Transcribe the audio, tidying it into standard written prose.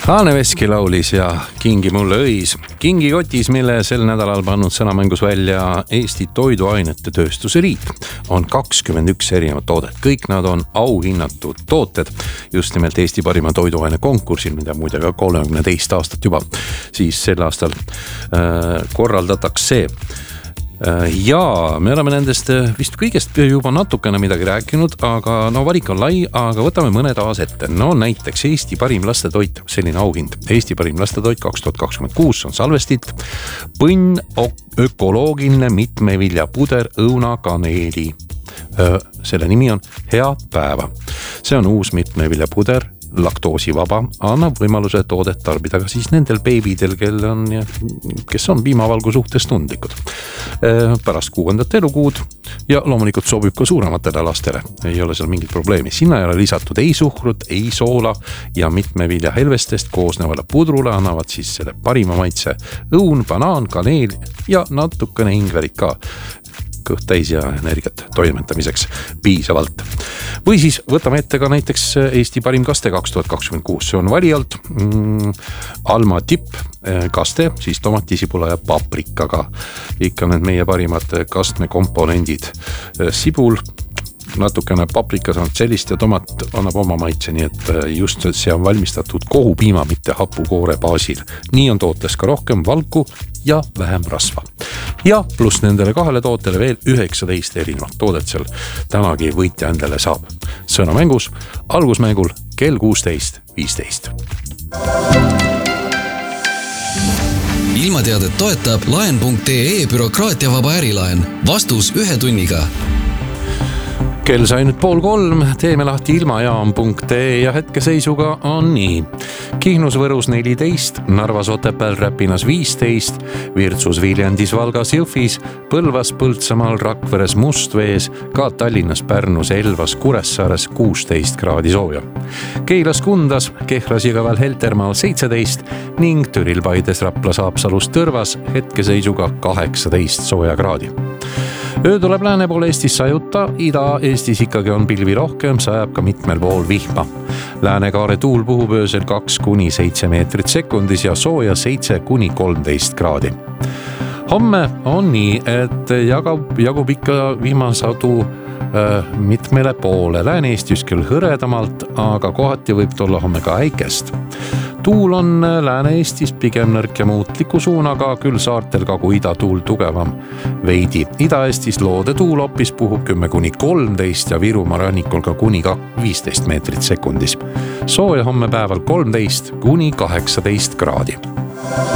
Ane Veski laulis ja Kingi mulle õis. Kingi kotis, mille sel nädalal pannud sõnamängus välja Eesti Toiduainete Tööstuse Liit, on 21 erinevat toodet. Kõik nad on auhinnatud tooted just nimelt Eesti parima toiduaine konkursil, mida muide ka 32 aastat juba siis sel aastal korraldatakse. Ja me oleme nendest vist kõigest juba natukene midagi rääkinud, aga valik on lai, aga võtame mõne taas ette. Näiteks Eesti parim lastetoit, selline auhind. Eesti parim lastetoit 2026 on salvestit, põnn, ökoloogiline mitmeviljapuder, õunakaneeli. Selle nimi on Head päeva. See on uus mitmeviljapuder, laktoosivaba, annab võimaluse toodet tarbida ka siis nendel beebidel, kes on piimavalgu suhtes tundlikud. Pärast 6. elukuud ja loomulikult sobib ka suurematele lastele. Ei ole seal mingit probleemi. Sinna ei ole lisatud ei suhkrut, ei soola ja mitmevilja helvestest koosnevale pudrule annavad siis selle parima maitse õun, banaan, kaneel ja natukene ingverit ka. Kõht täis ja energiat toimetamiseks piisavalt. Või siis võtame ette ka näiteks Eesti parim kaste 2026. See on valijalt Alma tipp kaste, siis tomatisibula ja paprikaga. Ikka need meie parimad kastme komponendid. Sibul, natukene paprika saanud sellist ja tomat annab oma maitse, nii et just see on valmistatud kohupiima, mitte hapukoore baasil. Nii on tootes ka rohkem valku ja vähem rasva. Ja pluss nendele kahele tootele veel 19 erinevat toodet seal tänagi võitja endale saab. Sõnamängus, algusmängul kell 16.15. Ilmateadet toetab laen.ee bürokraatiavaba ärilaen. Vastus 1 tunniga. Kell sai nüüd 2:30, teeme lahti ilmajaam.ee ja hetkeseisuga on nii. Kihnus Võrus 14, Narvas Otepääl Räpinas 15, Virtsus Viljandis Valgas Jõhvis, Põlvas Põltsamaal Rakveres Mustvees, ka Tallinnas Pärnus Elvas Kuressaares 16 kraadi sooja. Keilas Kundas, Kehras Jõgeval Heltermaal 17 ning Türil Paides Raplas Haapsalus Tõrvas hetkeseisuga 18 sooja kraadi. Öö tuleb lääne pool Eestis sajuta, Ida-Eestis ikkagi on pilvi rohkem, sajab ka mitmel pool vihma. Läänekaare tuul puhub öösel 2-7 meetrit sekundis ja sooja 7-13 kraadi. Homme on nii, et jagub ikka vihmasadu mitmele poole. Lääne-Eestis küll hõredamalt, aga kohati võib olla homme ka äikest. Tuul on Lääne-Eestis pigem nõrk ja muutliku suunaga, küll saartel Kagu-Ida tuul tugevam veidi. Ida-Eestis loode tuul hoopis puhub 10-13 ja Virumaa rannikul ka kuni 15 meetrit sekundis. Sooja homme päeval 13-18 kraadi.